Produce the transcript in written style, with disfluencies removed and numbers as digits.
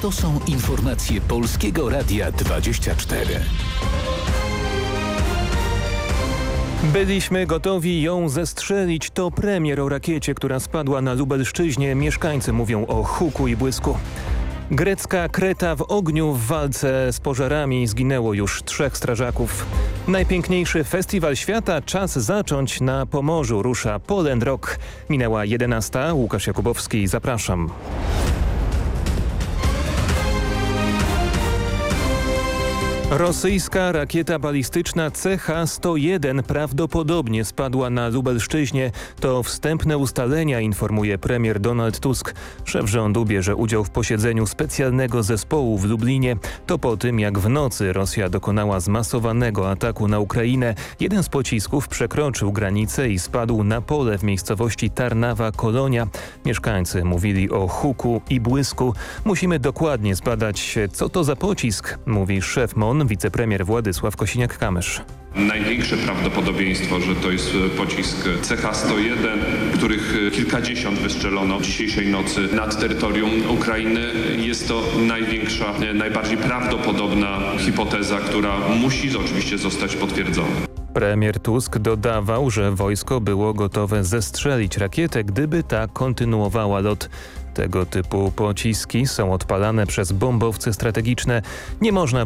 To są informacje Polskiego Radia 24. Byliśmy gotowi ją zestrzelić. To premier o rakiecie, która spadła na Lubelszczyźnie. Mieszkańcy mówią o huku i błysku. Grecka Kreta w ogniu w walce z pożarami. Zginęło już 3 strażaków. Najpiękniejszy festiwal świata. Czas zacząć na Pomorzu. Rusza Poland Rock. Minęła 11. Łukasz Jakubowski. Zapraszam. Rosyjska rakieta balistyczna CH-101 prawdopodobnie spadła na Lubelszczyźnie. To wstępne ustalenia, informuje premier Donald Tusk. Szef rządu bierze udział w posiedzeniu specjalnego zespołu w Lublinie. To po tym, jak w nocy Rosja dokonała zmasowanego ataku na Ukrainę. Jeden z pocisków przekroczył granicę i spadł na pole w miejscowości Tarnawa-Kolonia. Mieszkańcy mówili o huku i błysku. Musimy dokładnie zbadać, co to za pocisk, mówi szef MON, wicepremier Władysław Kosiniak-Kamysz. Największe prawdopodobieństwo, że to jest pocisk CH-101, których kilkadziesiąt wystrzelono dzisiejszej nocy nad terytorium Ukrainy. Jest to największa, najbardziej prawdopodobna hipoteza, która musi oczywiście zostać potwierdzona. Premier Tusk dodawał, że wojsko było gotowe zestrzelić rakietę, gdyby ta kontynuowała lot. Tego typu pociski są odpalane przez bombowce strategiczne. Nie można